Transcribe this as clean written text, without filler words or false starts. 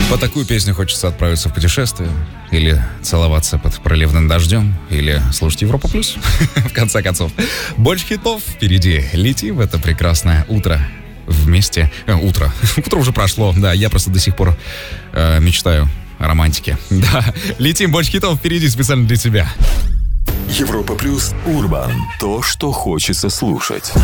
По такую песню хочется отправиться в путешествие, или целоваться под проливным дождем, или слушать Европа Плюс. В конце концов, больше хитов впереди. Летим в это прекрасное утро вместе. Утро уже прошло, да, я просто до сих пор мечтаю о романтике. Да, летим, больше хитов впереди специально для тебя. Европа Плюс Урбан. То, что хочется слушать.